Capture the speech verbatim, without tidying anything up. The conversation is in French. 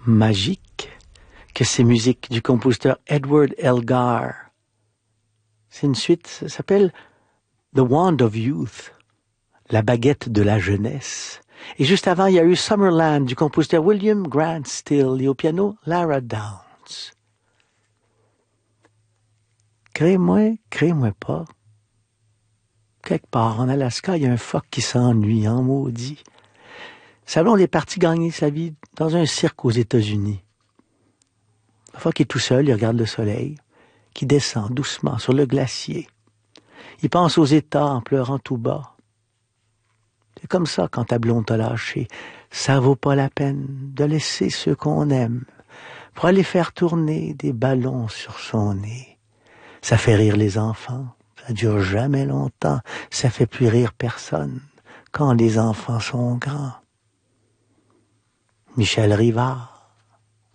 magique que ces musiques du compositeur Edward Elgar. C'est une suite, ça s'appelle The Wand of Youth, la baguette de la jeunesse. Et juste avant, il y a eu Summerland du compositeur William Grant Still et au piano Lara Downs. Crée-moi, crée-moi pas. Quelque part en Alaska, il y a un phoque qui s'ennuie en maudit. Sa blonde est partie gagner sa vie dans un cirque aux États-Unis. Le phoque est tout seul, il regarde le soleil qui descend doucement sur le glacier. Il pense aux États en pleurant tout bas. C'est comme ça quand ta blonde t'a lâché. Ça vaut pas la peine de laisser ceux qu'on aime pour aller faire tourner des ballons sur son nez. Ça fait rire les enfants. Ça dure jamais longtemps. Ça fait plus rire personne quand les enfants sont grands. Michel Rivard.